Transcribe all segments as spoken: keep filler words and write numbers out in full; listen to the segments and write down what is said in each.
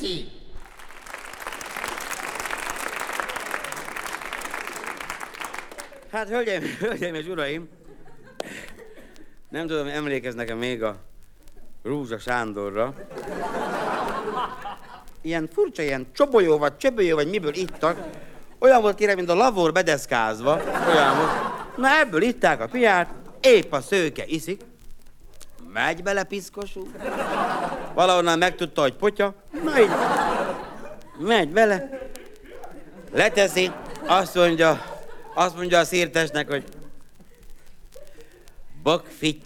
ki! Hát, hölgyeim, hölgyeim és uraim, nem tudom, emlékeznek-e még a Rúzsa Sándorra. Ilyen furcsa, ilyen csobolyó vagy csöbölyó, vagy miből ittak. Olyan volt, kérem, mint a lavor bedeszkázva. Olyan volt. Na, ebből itták a piát, épp a szőke iszik. Megy bele, piszkosú. Valahonnan megtudta, hogy potya. Na így. Megy bele. Leteszi. Azt mondja, azt mondja a szirtesnek, hogy bakfitty.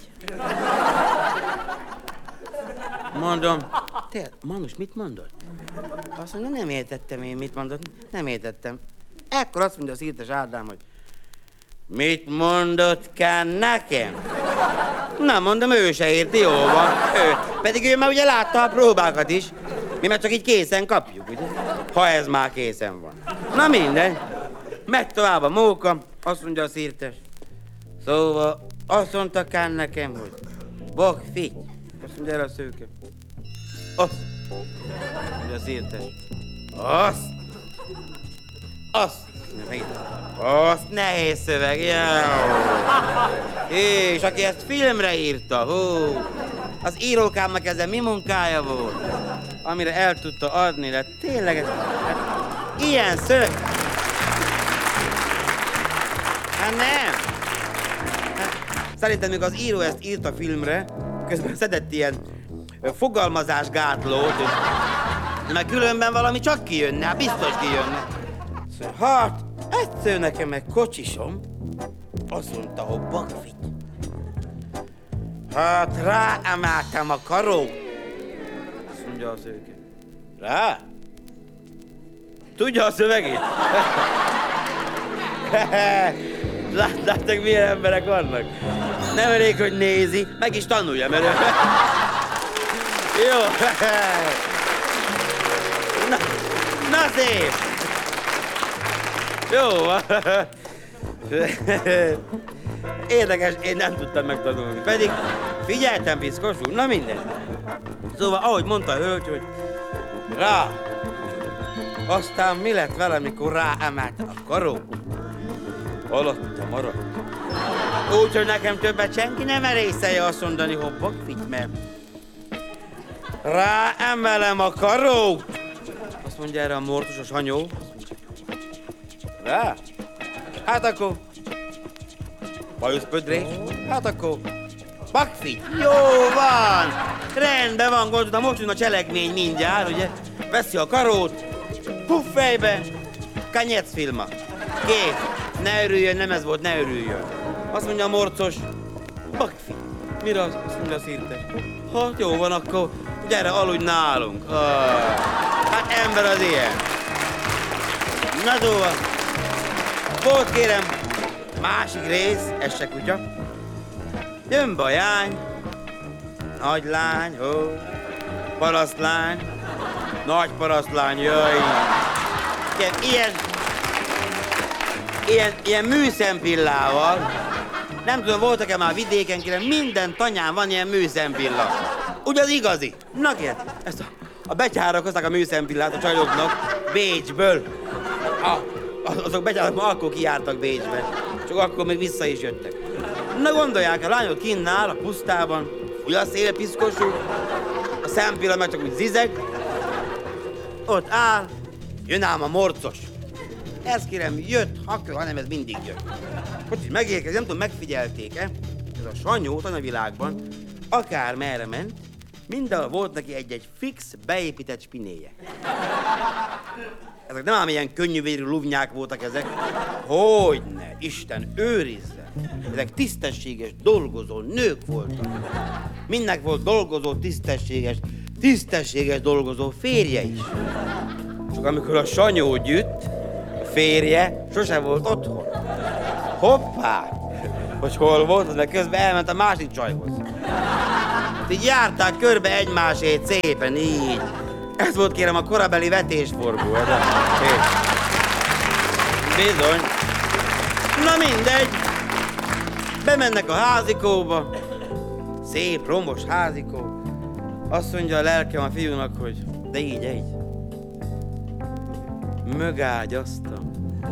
Mondom, te, Manus, mit mondod? Azt mondja, nem értettem én, mit mondod. Nem értettem. Ekkor azt mondja a szirtes Ádám, hogy mit mondott kell nekem? Na, mondom, ő se érti, jó van. Ő. Pedig ő már ugye látta a próbákat is. Mi már csak így készen kapjuk, ugye? Ha ez már készen van. Na mindegy. Megy tovább a móka, azt mondja a szirtes. Szóval azt mondta kell nekem, hogy bakfitty. Azt mondja erre a szőke. Azt. Mondja a szirtes. Azt. Azt. Azt nehéz szöveg, jó. És aki ezt filmre írta, hú. Az írókámnak ezen mi munkája volt? Amire el tudta adni, de tényleg, hát, ilyen szöveg. Hát nem. Hát, szerintem még az író ezt írta filmre, közben szedett ilyen fogalmazásgátlót, és mert különben valami csak kijönne, hát biztos kijönne. Hát, egyszer nekem egy kocsisom, azt mondta, hogy bakfitty. Hát ráemeltem a karót. Azt mondja a szőke. Rá? Tudja a szövegét? Láttátok, milyen emberek vannak? Nem elég, hogy nézi, meg is tanulja, mert... Jó. Na, na szép. Jó. Érdekes, én nem tudtam megtanulni. Pedig figyeltem, piszkos úr, na minden. Szóval, ahogy mondta a hölgy, hogy rá. Aztán mi lett vele, mikor ráemelte a karó? Alatta maradt. Úgyhogy nekem többet senki nem merészelje azt mondani, hogy bakfitty, mert ráemelem a karót. Azt mondja erre a mortosos hanyó. Rá? Hát akkor bajusz pödrés? Hát akkor bakfitty. Jó van! Rendben van, gondoltam, most jön a cselekmény mindjárt, ugye? Veszi a karót, puff fejbe, kanyec filma. Kész. Ne örüljön, nem ez volt, ne örüljön. Azt mondja a morcos, bakfitty. Mire az? Azt mondja a szirtes. Hát jó van, akkor gyere, aludj nálunk. Ah, hát ember az ilyen. Na szóval, volt kérem, másik rész, ez se kutya. Jön bajány, nagy lány, ó, parasztlány, nagy parasztlány, jöjj. Igen, ilyen, ilyen, ilyen műszempillával. Nem tudom, voltak-e már vidéken, kérem, minden tanyán van ilyen műszempilla. Ugye az igazi? Na kérem, ezt a, a betyárak hozták a műszempillát a csajoknak Bécsből. A, azok betyárak már akkor kijártak Bécsbe, csak akkor még vissza is jöttek. Na gondolják, a lányok kinn áll a pusztában, ugye a szél piszkosú, a szempilla meg csak úgy zizeg. Ott áll, jön ám a morcos. Ez kérem, jött, akkor, hanem ez mindig jött. Hogy is megérkezik, nem tudom, megfigyelték-e, ez a Sanyó tanyavilágban, akár merre ment, mindenhol volt neki egy-egy fix, beépített spinéje. Ezek nem ám ilyen könnyűvérű luvnyák voltak ezek. Hogyne, Isten őrizze. Ezek tisztességes, dolgozó nők voltak. Mindnek volt dolgozó, tisztességes, tisztességes dolgozó férje is. Csak amikor a Sanyó gyűjt, a férje sose volt otthon. Hoppá! Hogy hol volt, az meg közben elment a másik csajhoz. Így járták körbe egymásét szépen, így. Ez volt kérem a korabeli vetésforgó. Ez a... Bizony. Na mindegy. Bemennek a házikóba. Szép, romos házikó. Azt mondja a lelkem a fiúnak, hogy de így, így. Mögágyaztam.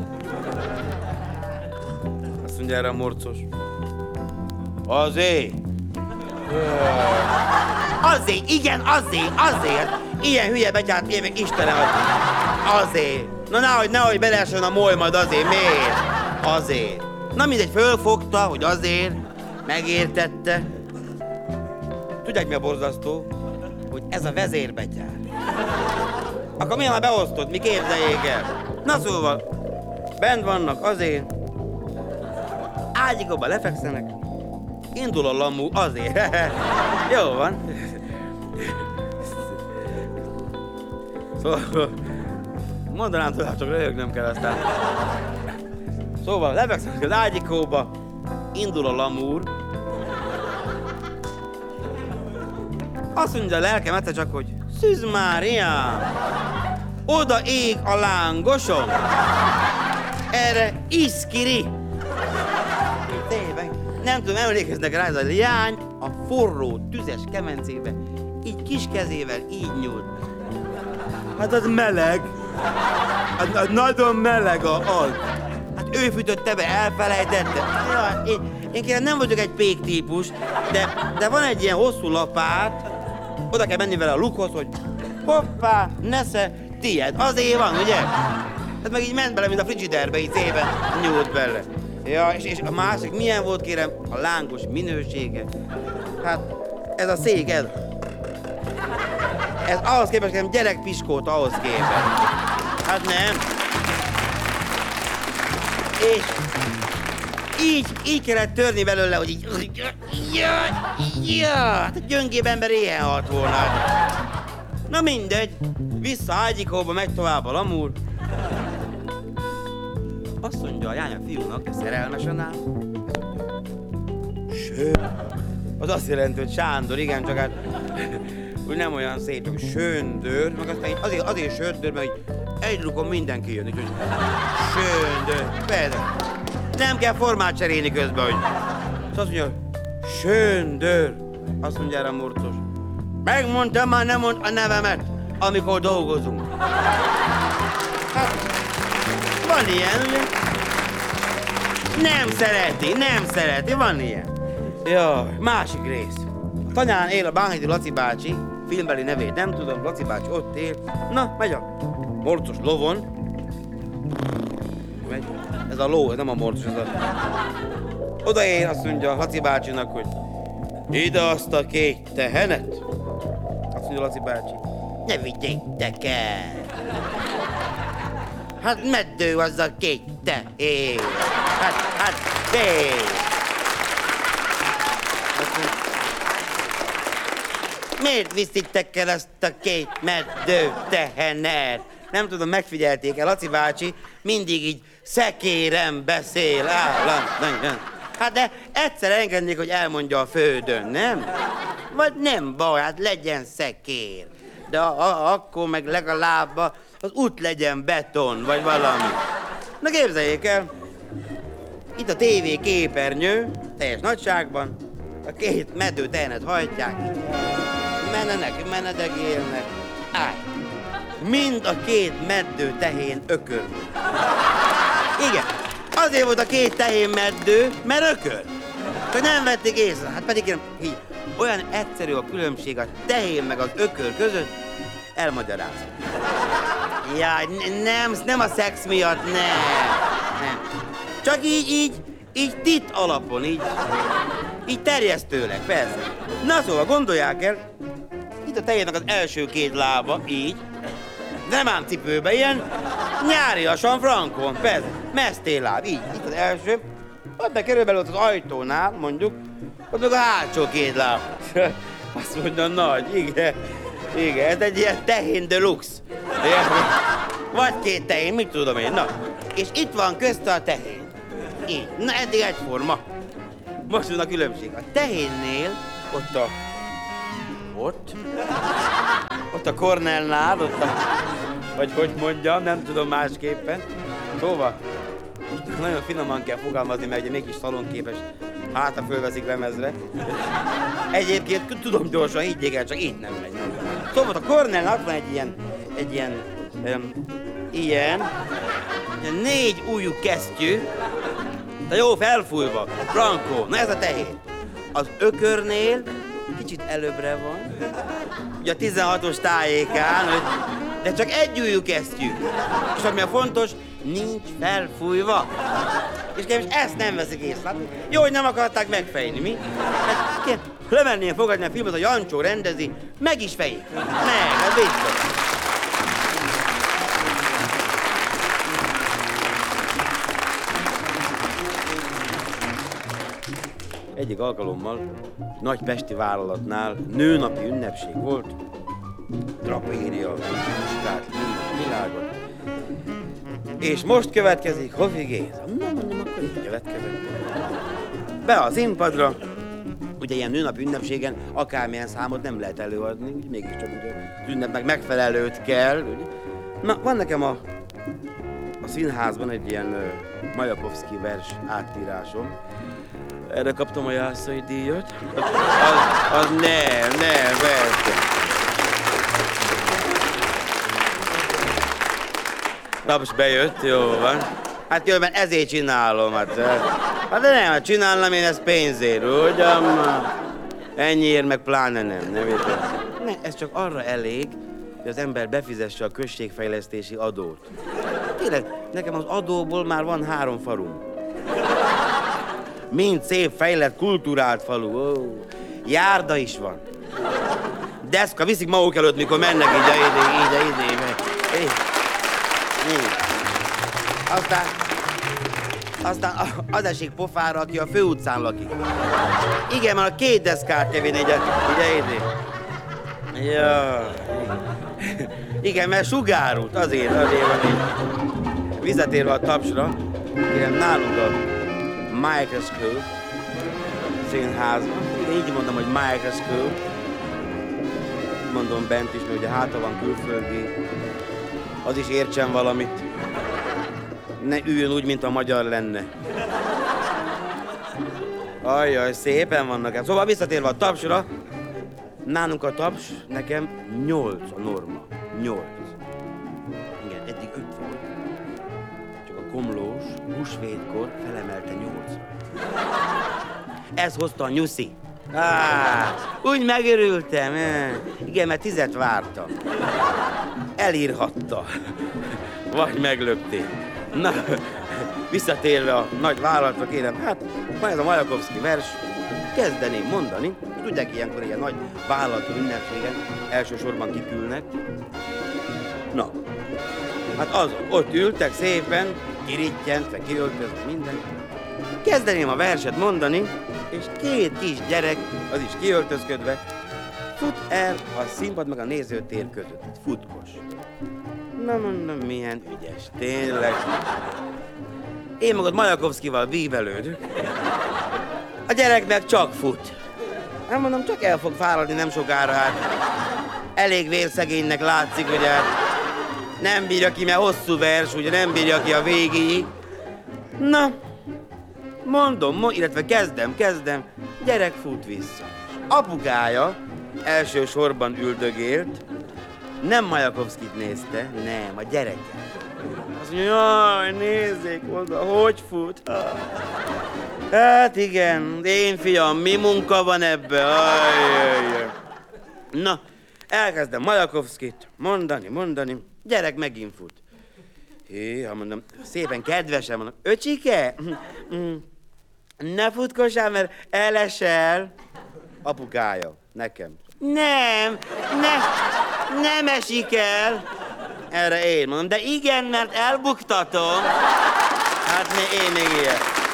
Azt mondja erre a morcos. Azért. Azért, igen, azért, azért. Ilyen hülye betyát évek Istenem. Azért. Na nehogy, nehogy beleessen a moly, majd azért. Miért? Azért. Na mindegy, fölfogta, hogy azért. Megértette. Tudják, mi a borzasztó? Hogy ez a vezérbetyár. Akkor milyen már beosztott, mi képzeljék el? Na szóval, bent vannak azért. Ágyikóba lefekszenek. Indul a lamú azért. Jó van. Szóval, mondanám tőle, csak röhögnöm kell aztán. Szóval, lefekszenek az ágyikóba. Indul a lamúr. Azt mondja a lelkem egyszer csak, hogy Szűz Mária! Oda ég a lángosom! Erre iszkiri! Tényleg, nem tudom, emlékeznek rá, ez a leány a forró, tüzes kemencébe így kis kezével így nyúlt. Hát az meleg! Az, az nagyon meleg a az! Hát ő fűtötte be, elfelejtette. Ja, én, én kérem, nem vagyok egy pék típus, de, de van egy ilyen hosszú lapát, oda kell menni vele a lukhoz, hogy hoppá, nesze, tiéd. Azért van, ugye? Hát meg így ment bele, mint a frigiderbe, így szépen nyúlt bele. Ja, és, és a másik milyen volt, kérem, a lángos minősége. Hát, ez a szék, ez. Ez ahhoz képest, kérem, gyerekpiskót ahhoz képest. Hát nem. És így, így kellett törni belőle, hogy így... Ja, ja, hát a gyöngébb ember ilyen halt volna. Na mindegy, vissza ágyikóba, megy tovább a lamúr. Azt mondja a lány a fiúnak, de szerelmesen áll. Ső. Az azt jelenti, hogy Sándor, igen, csak hát... úgy nem olyan szép, csak Söndör, meg aztán azért, azért Söndör, mert egy lukon mindenki jön, úgyhogy Söndör, persze. Nem kell formát cserélni közben, hogy... Szóval azt mondja, Söndör, azt mondja erre a morcos. Megmondtam, már nem mond a nevemet, amikor dolgozunk. Hát, van ilyen, ugye? Nem szereti, nem szereti, van ilyen. Jaj, másik rész. A tanyán él a Bánhidi Laci bácsi, filmbeli nevét nem tudom, Laci bácsi ott él. Na, megy a morcos lovon. Megy. Ez a ló, ez nem a morcos, ez a... Odaér, azt mondja Laci bácsinak, hogy ide azt a két tehenet. Azt mondja Laci bácsi, ne vigyétek el. Hát meddő az a két tehén. Hát, hát, tény. Miért viszitek el azt a két meddő tehenet? Nem tudom, megfigyelték-e, Laci bácsi mindig így szekéren beszél állandóan. Hát de egyszer engednék, hogy elmondja a földön, nem? Vagy nem baj, hát legyen szekér. De a, a, akkor meg legalább a, az út legyen beton, vagy valami. Na képzeljék el, itt a tévé képernyő, teljes nagyságban, a két meddő tehenet hajtják, menenek, menedegélnek, állj. Mind a két meddő tehén ökör. Igen, azért volt a két tehén meddő, mert ökör. Hogy nem vették észre, hát pedig én, így, olyan egyszerű a különbség a tehén meg az ökör között, elmagyarázom. Jaj, nem, nem a szex miatt, nem, nem. Csak így, így, így tit alapon, így, így terjesztőleg, persze. Na szóval gondolják el, itt a tehének az első két lába, így, nem ám cipőbe, ilyen nyáriasan frankon, persze, mesztélláb, így, itt az első, ott be körülbelül ott az ajtónál, mondjuk, ott meg a hátsó két láb. Azt mondja, nagy, igen, igen, ez egy ilyen tehén deluxe. Vagy két tehén, mit tudom én, na. És itt van közte a tehén. Így, na eddig egyforma. Most van a különbség. A tehénnél, ott a... Ott? Ott a Cornellnál, ott a... Vagy hogy mondjam, nem tudom másképpen. Szóval, most nagyon finoman kell fogalmazni, mert ugye mégis szalonképes, hátra fölveszik lemezre. Egyébként tudom gyorsan, higgyék el, csak így nem megy. Szóval a Cornellnál ott van egy ilyen, egy ilyen, um, ilyen, négy ujjú kesztyű, de jó felfújva, frankó, na ez a tehén. Az ökörnél kicsit előbbre van, ugye a tizenhatos tájékán, de csak egy ujjú kesztyű. És ami a fontos, nincs felfújva. És kérem, ezt nem veszik észre. Jó, hogy nem akarták megfejni, mi? Hát, kérem, lemennél fogadni a filmet, a Jancsó rendezi, meg is fejik. Meg, ez biztos. Egyik alkalommal nagy pesti vállalatnál nőnapi ünnepség volt, drapéria, muskát, világot. És most következik Hofi Géza. Na, mondom, akkor így következett. Be a színpadra. Ugye ilyen nőnapi ünnepségen akármilyen számot nem lehet előadni, mégiscsak ugye az ünnepnek megfelelőt kell. Ugye? Na, van nekem a, a színházban egy ilyen uh, Majakovszky vers áttírásom. Erre kaptam a Jászai díjat. Az, az nem, nem, persze. Taps bejött, jó van. Hát jó, mert ezért csinálom, hát. Hát de nem, hát csinálnám én ezt pénzért, ugyan? Ennyiért meg pláne nem, nem érted? Ne, ez csak arra elég, hogy az ember befizesse a községfejlesztési adót. Tényleg, nekem az adóból már van három farum. Mind szép, fejlett, kulturált falu. Ó, járda is van. Deszka viszik maguk előtt, mikor mennek így a ide, ide, ide, ide. Aztán, aztán az esik pofára, aki a főutcán lakik. Igen, már a két deszkát kell vinni ide, ide, ide. Ja. Igen, mert sugárút, azért, azért van így. Visszatérve a Tapsra, kérem, nálunk a Microscope színházban. Igen, így mondom, hogy Microscope. Mondom bent is, mert ugye háta van külföldi. Az is értsen valamit. Ne üljön úgy, mint a magyar lenne. Ajjaj, szépen vannak. Szóval visszatérve a Tapsra, nálunk a Taps, nekem nyolc a norma. Nyolc. Igen, eddig öt volt. Csak a Komlós húsvétkor felemelte nyolcra. Ez hozta a nyuszi. Á, úgy megörültem. Igen, mert tizet vártam. Elírhatta. Vagy meglökték. Na, visszatérve a nagy vállalatra, kérem, hát van ez a Majakovszky vers, kezdeném mondani, tudják, ilyenkor ilyen nagy vállalatú ünnepségen elsősorban kikülnek. Na, hát azok ott ültek szépen, kiríttyentve, kiöltözve, minden. Kezdeném a verset mondani, és két kis gyerek, az is kiöltözködve, fut el a színpad meg a nézőtér között. Futkos. Na mondom, milyen ügyes, tényleg. Én magad Majakovszkyval vívelődök. A gyerek meg csak fut. Hát mondom, csak el fog fáradni nem sokára, hát. Elég vérszegénynek látszik, hogy hát nem bírja ki, mert hosszú vers, ugye nem bírja ki a végéig. Na, mondom, illetve kezdem, kezdem, gyerek fut vissza. Apukája elsősorban üldögélt, nem Majakovszkyt nézte, nem, a gyereket. Azt mondja, jaj, nézzék oda, hogy fut. Hát igen, én fiam, mi munka van ebbe? Ajjajjaj. Na, elkezdem Majakovszkyt mondani, mondani, gyerek megint fut. Hé, ha mondom, szépen kedvesen mondom, öcsike, ne futkossál, mert elesel. Apukája, nekem. Nem, ne, nem esik el. Erre én mondom, de igen, mert elbuktatom. Hát mi, én még ilyen.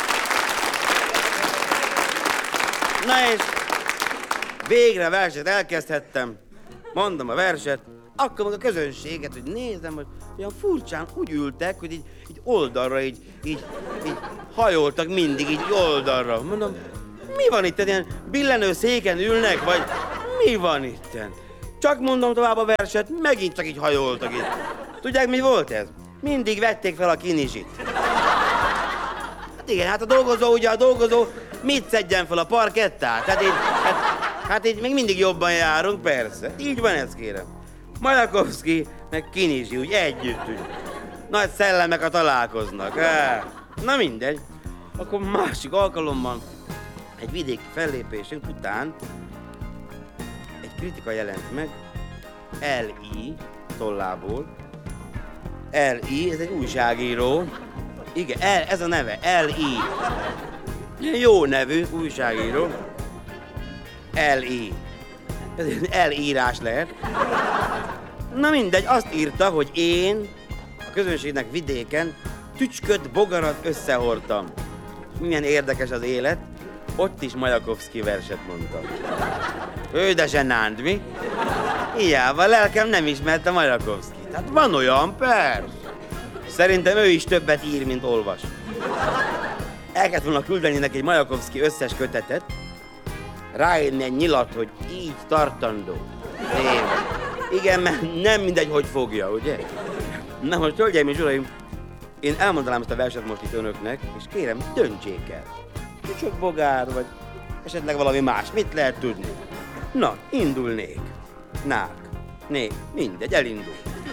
Na és végre a verset elkezdhettem. Mondom a verset, akkor meg a közönséget, hogy nézem, hogy olyan furcsán úgy ültek, hogy így, így oldalra, így, így, így hajoltak mindig, így oldalra. Mondom, mi van itt? Ilyen billenő széken ülnek, vagy mi van itten? Csak mondom tovább a verset, megint csak így hajoltak itt. Tudják, mi volt ez? Mindig vették fel a kinizsit. Hát igen, hát a dolgozó, ugye a dolgozó mit szedjen fel a parkettát? Hát így, hát, hát így még mindig jobban járunk, persze. Így van ez, kérem. Majakovszky meg Kinizsi, úgy együtt, úgy. Nagy szellemek a találkoznak. Eh. Na mindegy. Akkor másik alkalommal egy vidéki fellépésünk után egy kritika jelent meg el i tollából. el i, ez egy újságíró. Igen, el, ez a neve, el i. Jó nevű újságíró. el i. Ez egy elírás lehet. Na mindegy, azt írta, hogy én a közönségnek vidéken tücsköt, bogarat összehordtam. Milyen érdekes az élet. Ott is Majakovszky verset mondtam. Ő de zsenánd, mi? Hiába, lelkem nem ismerte Majakovszkyt. Hát van olyan, persze. Szerintem ő is többet ír, mint olvas. El kellett volna küldeni neki egy Majakovszky összes kötetet, ráírni egy nyilat, hogy így tartandó. Én. Igen, mert nem mindegy, hogy fogja, ugye? Na most, hölgyeim és uraim, én elmondanám ezt a verset most itt önöknek, és kérem, döntsék el. Tücsök bogár, vagy esetleg valami más. Mit lehet tudni? Na, indulnék. Nák. Né, mindegy, elindul.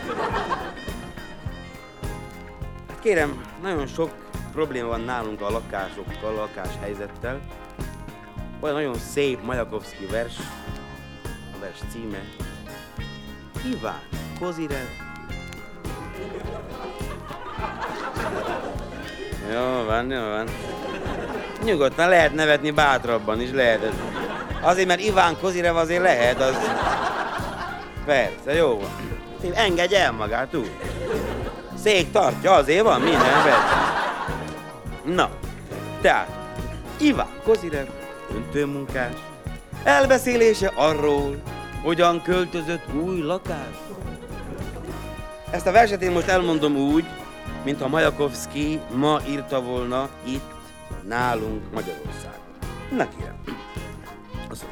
Hát kérem, nagyon sok probléma van nálunk a lakásokkal, a lakáshelyzettel. Olyan nagyon szép Majakovszky vers, a vers címe Iván Kozirev. Jó van, jó van. Nyugodtan lehet nevetni, bátrabban is lehet. Azért, mert Iván Kozirev azért lehet, az... Persze, jó van. Engedj el magát, úgy. Szék tartja, azért van minden, persze. Na, tehát, Iván Kozirev, öntőmunkás, elbeszélése arról, hogyan költözött új lakás. Ezt a verset én most elmondom úgy, mintha Majakovszky ma írta volna itt, nálunk Magyarországon. Na kérem. Azt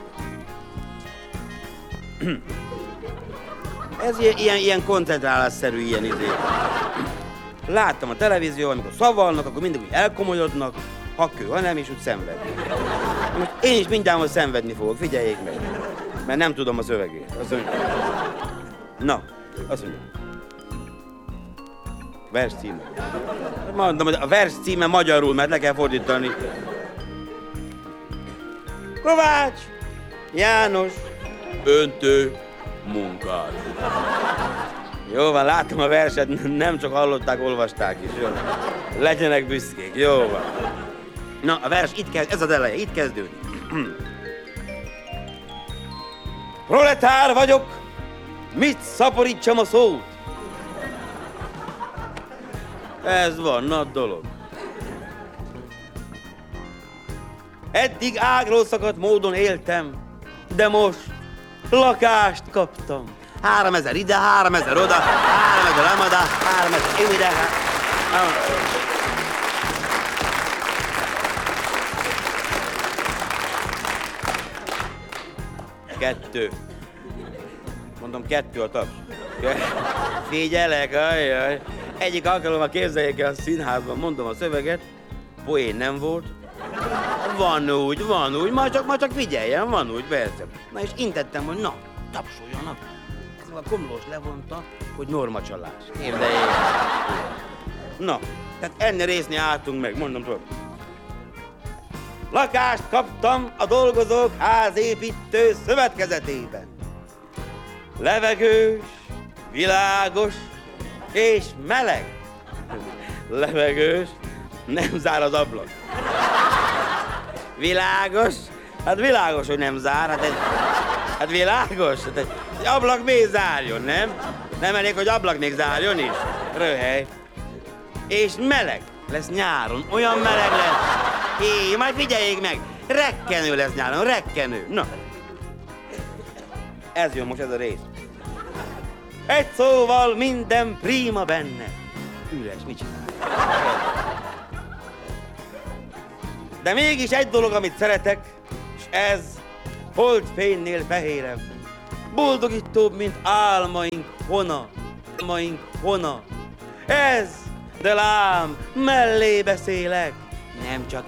mondom. Ez ilyen, ilyen koncentrálásszerű, ilyen izé. Láttam a televízióban, amikor szavalnak, akkor mindig úgy elkomolyodnak, ha kő, ha nem is úgy szenvedni. Most én is mindjárt most szenvedni fogok, figyeljék meg. Mert nem tudom a szövegét. Azt mondja. Na, azt mondja. Vers címe. Mondom, hogy a vers címe magyarul, mert le kell fordítani. Kovács János öntő munkát. Jó van, látom a verset, nem csak hallották, olvasták is. Jó. Legyenek büszkék, jó van. Na, a vers itt kezd, ez az eleje, itt kezdődik. Proletár vagyok, mit szaporítsam a szót? Ez van, nagy dolog. Eddig ágról szakadt módon éltem, de most lakást kaptam. Három ezer ide, három ezer oda, három ezer lemada, három ezer ide. Kettő. Mondom, kettő a taps. Figyelek, ajjaj. Egyik alkalommal képzeljék el a színházban, mondom a szöveget, poén nem volt. Van úgy, van úgy, majd csak, majd csak figyeljen, van úgy, persze. Na és intettem, hogy na, tapsoljanak. Ez a Komlós levonta, hogy normacsalás. Képzeljék. Na, tehát ennél résznél álltunk meg, mondom tudod. Lakást kaptam a Dolgozók Házépítő Szövetkezetében. Levegős, világos és meleg. Levegős, nem zár az ablak. Világos, hát világos, hogy nem zár, hát, egy, hát világos, hát egy, egy ablak még zárjon, nem? Nem elég, hogy ablak még zárjon is? Röhely. És meleg lesz nyáron, olyan meleg lesz. Hé, majd figyeljék meg, rekkenő lesz nyáron, rekkenő. Na, ez jön most ez a rész. Egy szóval minden prima benne. Üres, mit csinál? De mégis egy dolog, amit szeretek, és ez holdfénynél fehérebb. Boldogítóbb, mint álmaink hona, álmaink hona. Ez, de lám, mellé beszélek, nem csak